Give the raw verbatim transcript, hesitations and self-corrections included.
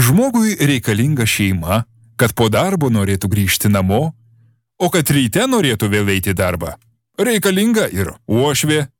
Žmogui reikalinga šeima, kad po darbo norėtų grįžti namo, o kad ryte norėtų vėl eiti į darbą. Reikalinga ir uošvė,